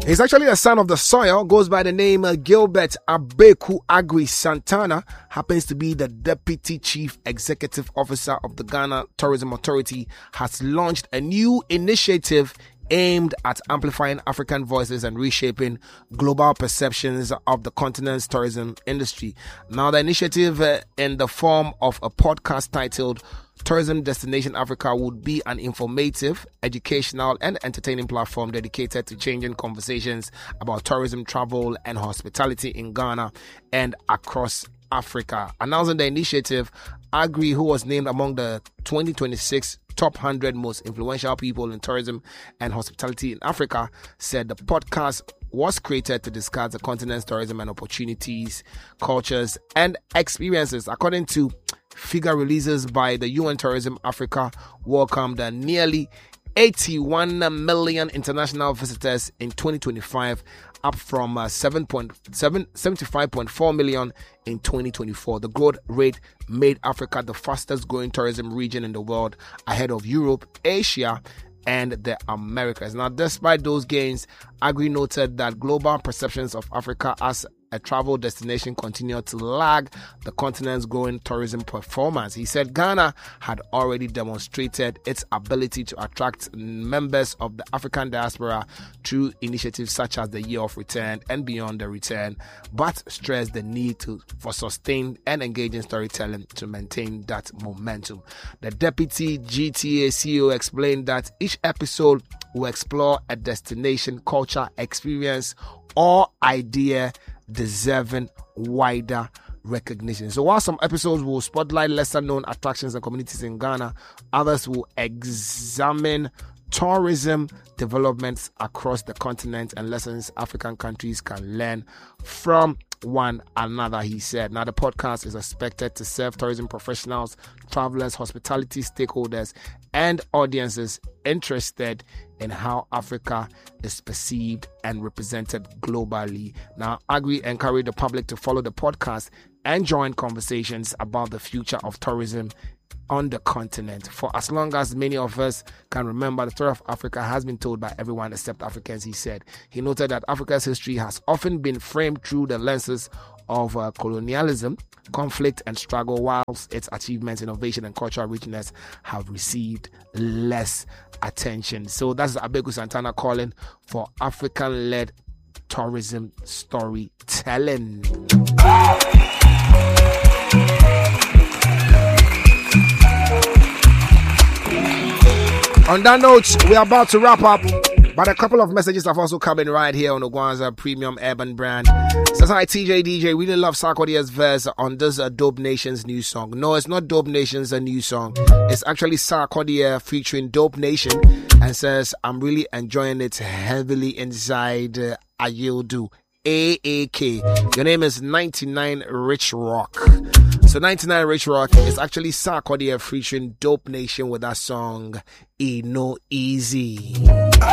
He's actually a son of the soil, goes by the name Gilbert Abeku Agui Santana, happens to be the Deputy Chief Executive Officer of the Ghana Tourism Authority, has launched a new initiative aimed at amplifying African voices and reshaping global perceptions of the continent's tourism industry. Now, the initiative in the form of a podcast titled Tourism Destination Africa would be an informative, educational, and entertaining platform dedicated to changing conversations about tourism, travel, and hospitality in Ghana and across Africa. Announcing the initiative, Agui, who was named among the 2026 top 100 most influential people in tourism and hospitality in Africa, said the podcast was created to discuss the continent's tourism and opportunities, cultures, and experiences. According to figure releases by the UN Tourism Africa, welcomed nearly 81 million international visitors in 2025, up from 75.4 million in 2024. The growth rate made Africa the fastest growing tourism region in the world, ahead of Europe, Asia, and the Americas. Now, despite those gains, Agui noted that global perceptions of Africa as a travel destination continue to lag the continent's growing tourism performance. He said Ghana had already demonstrated its ability to attract members of the African diaspora through initiatives such as the Year of Return and Beyond the Return, but stressed the need for sustained and engaging storytelling to maintain that momentum. The Deputy GTA CEO explained that each episode will explore a destination, culture, experience, or idea deserving wider recognition. So while some episodes will spotlight lesser known attractions and communities in Ghana, others will examine tourism developments across the continent and lessons African countries can learn from one another, he said. Now, the podcast is expected to serve tourism professionals, travelers, hospitality stakeholders, and audiences interested in how Africa is perceived and represented globally. Now, Agui encouraged the public to follow the podcast and join conversations about the future of tourism on the continent. For as long as many of us can remember, the story of Africa has been told by everyone except Africans, he said. He noted that Africa's history has often been framed through the lenses of colonialism, conflict, and struggle, whilst its achievements, innovation, and cultural richness have received less attention. So that's Abeku Santana calling for African-led tourism storytelling. On that note, we are about to wrap up, but a couple of messages have also come in right here on Ogwanza Premium Urban Brand. It says, hi TJ DJ, really love Sarkodie's verse on this Dope Nations new song. No, it's not Dope Nations a new song. It's actually Sarkodie featuring Dope Nation, and says, I'm really enjoying it heavily inside Ayildu. AAK. Your name is 99 Rich Rock. So 99 Rich Rock is actually Sarkodie featuring Dope Nation with that song E No Easy.